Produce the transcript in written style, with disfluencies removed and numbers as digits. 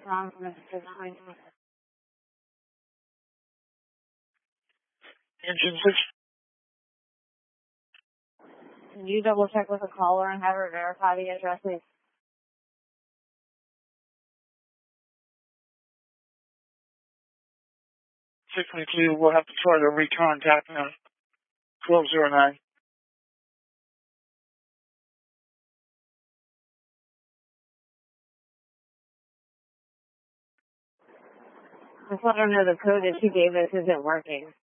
Tom from Mr. Nine. Engine 6. Can you double check with the caller and have her verify the address, please? 622, we'll have to try to recontact now. 1209. Just let her know the code that she gave us isn't working.